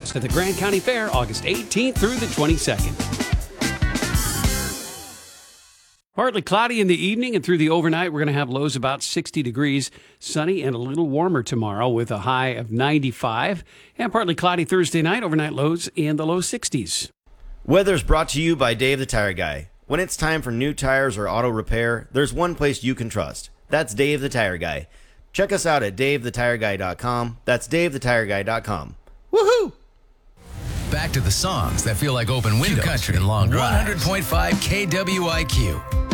Fest at the Grand County Fair, August 18th through the 22nd. Partly cloudy in the evening and through the overnight. We're going to have lows about 60 degrees, sunny and a little warmer tomorrow with a high of 95. And partly cloudy Thursday night, overnight lows in the low 60s. Weather's brought to you by Dave the Tire Guy. When it's time for new tires or auto repair, there's one place you can trust. That's Dave the Tire Guy. Check us out at davethetireguy.com. That's davethetireguy.com. Woohoo! Back to the songs that feel like open windows country in long drives. 100.5 KWIQ.